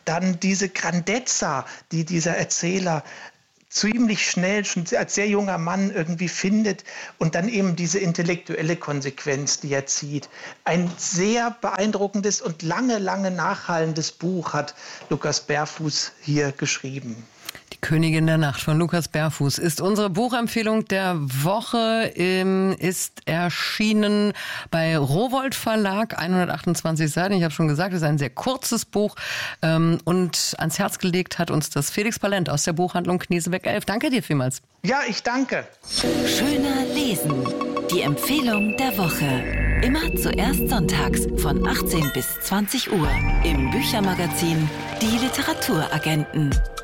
dann diese Grandezza, die dieser Erzähler ziemlich schnell, schon als sehr junger Mann irgendwie findet und dann eben diese intellektuelle Konsequenz, die er zieht. Ein sehr beeindruckendes und lange nachhallendes Buch hat Lukas Berfuß hier geschrieben. Die Königin der Nacht von Lukas Berfuß ist unsere Buchempfehlung der Woche, ist erschienen bei Rowohlt Verlag, 128 Seiten. Ich habe schon gesagt, es ist ein sehr kurzes Buch und ans Herz gelegt hat uns das Felix Palent aus der Buchhandlung Knesebeck 11. Danke dir vielmals. Ja, ich danke. Schöner Lesen. Die Empfehlung der Woche. Immer zuerst sonntags von 18 bis 20 Uhr im Büchermagazin Die Literaturagenten.